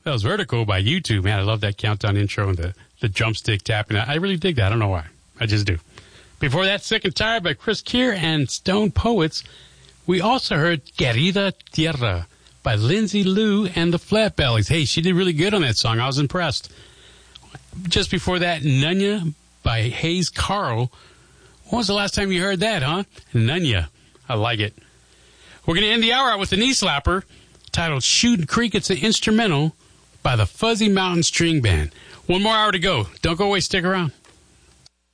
That was Vertical by U2. Man, I love that countdown intro and the drumstick tapping. I really dig that. I don't know why. I just do. Before that, Sick and Tired by Chris Keir and Stone Poets. We also heard Querida Tierra by Lindsay Lou and the Flatbellies. Hey, she did really good on that song. I was impressed. Just before that, Nunya by Hayes Carl. When was the last time you heard that, huh? Nunya. I like it. We're going to end the hour out with a knee slapper titled Shootin' Creek. It's an instrumental by the Fuzzy Mountain String Band. One more hour to go. Don't go away. Stick around.